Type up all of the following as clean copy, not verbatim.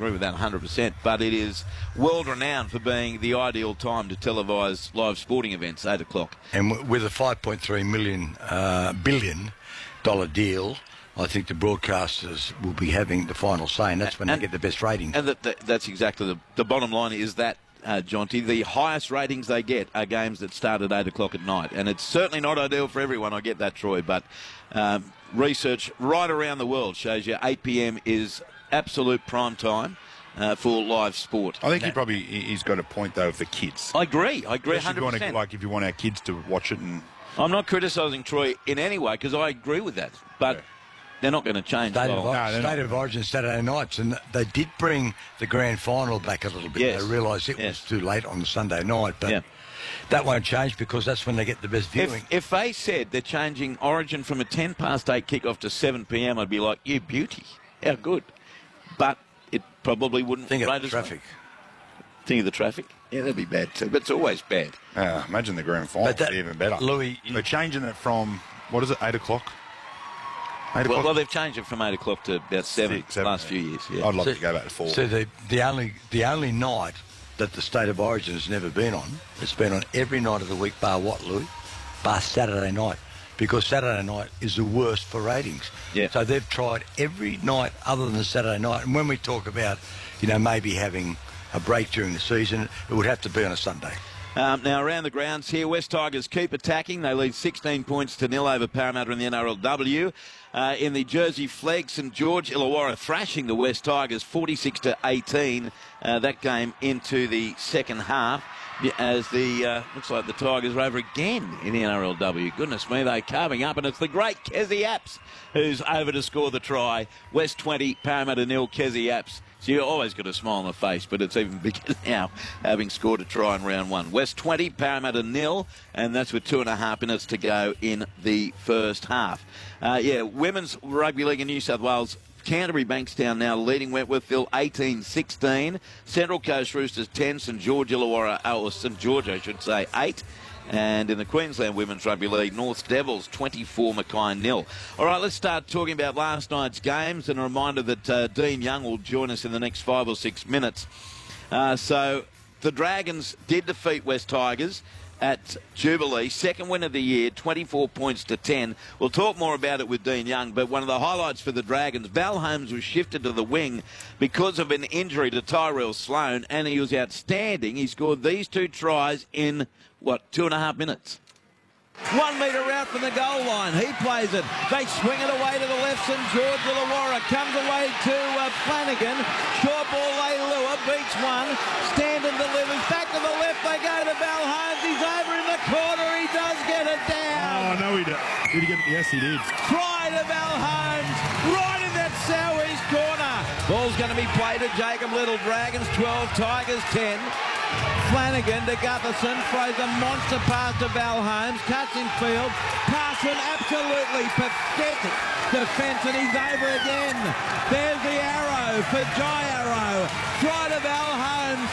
agree with that 100%, but it is world-renowned for being the ideal time to televise live sporting events, 8 o'clock. And with a $5.3 billion deal, I think the broadcasters will be having the final say, and that's when they get the best ratings. And that's exactly the bottom line is that, Jonty, the highest ratings they get are games that start at 8 o'clock at night. And it's certainly not ideal for everyone, I get that, Troy, but research right around the world shows you 8 p.m. is absolute prime time for live sport. I think he's got a point, though, for kids. I agree 100%. If you want our kids to watch it. And I'm not criticising Troy in any way because I agree with that, but they're not going to change. State of Origin Saturday nights, and they did bring the grand final back a little bit. Yes. They realised it was too late on the Sunday night, but that won't change because that's when they get the best viewing. If they said they're changing Origin from a 10 past 8 kickoff to 7 p.m, I'd be like, you beauty, how good. But it probably wouldn't. Think of the traffic. Think of the traffic? Yeah, that'd be bad too, but it's always bad. Imagine the grand final would be even better. Louis, they're changing it from, 8 o'clock? Well, they've changed it from 8 o'clock to about 7 last few years. Yeah. I'd love to go back to 4. So the only night that the State of Origin has never been on, it's been on every night of the week, bar what, Louis? Bar Saturday night. Because Saturday night is the worst for ratings. Yeah. So they've tried every night other than Saturday night. And when we talk about, maybe having a break during the season, it would have to be on a Sunday. Now, around the grounds here, West Tigers keep attacking. They lead 16 points to 0 over Parramatta in the NRLW. In the Jersey Flag, St George Illawarra thrashing the West Tigers 46-18. That game into the second half. As looks like the Tigers are over again in the NRLW. Goodness me, they're carving up, and it's the great Kezi Apps who's over to score the try. West 20, Parramatta 0, Kezi Apps. So you always got a smile on the face, but it's even bigger now, having scored a try in round 1. West 20, Parramatta 0, and that's with 2.5 minutes to go in the first half. Women's Rugby League in New South Wales, Canterbury Bankstown now leading Wentworthville 18-16. Central Coast Roosters 10, St George Illawarra, or St George I should say, 8. And in the Queensland Women's Rugby League, North Devils 24, Mackay 0. All right, let's start talking about last night's games, and a reminder that Dean Young will join us in the next 5 or 6 minutes. So the Dragons did defeat West Tigers at Jubilee, second win of the year, 24 points to 10. We'll talk more about it with Dean Young, but one of the highlights for the Dragons, Val Holmes was shifted to the wing because of an injury to Tyrell Sloan, and he was outstanding. He scored these 2 tries in, 2.5 minutes. 1 metre out from the goal line. He plays it. They swing it away to the left. St George Illawarra comes away to Flanagan. Short ball, Leilua beats one. Standen delivers. Back to the left. They go to Val Holmes. He's over in the corner. He does get it down. Oh, no, he did. Did he get it? Yes, he did. Try to Val Holmes. Right in that southeast corner. Ball's going to be played to Jacob Little. Dragons 12, Tigers 10. Flanagan to Gutherson, throws a monster pass to Val Holmes, cuts in field, pass an absolutely pathetic defence, and he's over again. There's the arrow for Jai Arrow, try to Val Holmes.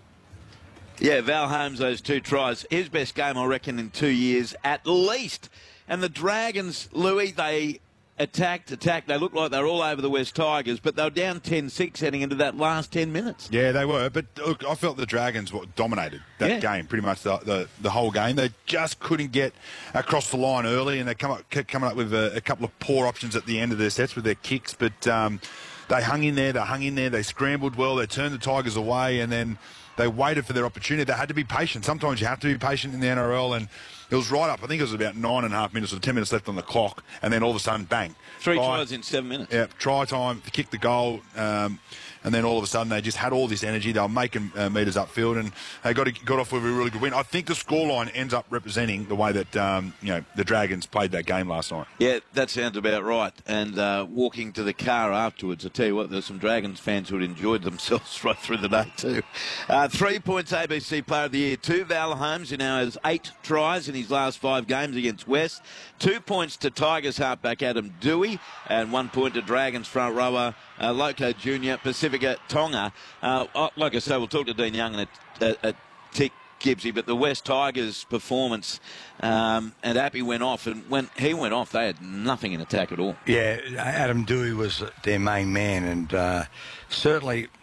Yeah, Val Holmes, those 2 tries, his best game I reckon in 2 years at least. And the Dragons, Louis, they attacked. They looked like they were all over the West Tigers, but they were down 10-6 heading into that last 10 minutes. Yeah, they were. But look, I felt the Dragons dominated that game, pretty much the whole game. They just couldn't get across the line early, and they kept coming up with a couple of poor options at the end of their sets with their kicks. But they hung in there. They scrambled well. They turned the Tigers away, and then they waited for their opportunity. They had to be patient. Sometimes you have to be patient in the NRL, and it was right up. I think it was about 9.5 minutes or 10 minutes left on the clock, and then all of a sudden, bang. 3 tries in 7 minutes. Yeah, try time, kick the goal, and then all of a sudden they just had all this energy. They were making metres upfield, and they got off with a really good win. I think the scoreline ends up representing the way that the Dragons played that game last night. Yeah, that sounds about right. And walking to the car afterwards, I tell you what, there's some Dragons fans who had enjoyed themselves right through the day too. 3 points ABC Player of the Year to Val Holmes, who now has 8 tries in his last 5 games against West. 2 points to Tigers halfback Adam Dewey, and 1 point to Dragons front rower Loco Jr. Pacifica Tonga. Like I say, we'll talk to Dean Young in a tick, Gibbsy, but the West Tigers' performance, and Appy went off, and when he went off, they had nothing in attack at all. Yeah, Adam Dewey was their main man, and certainly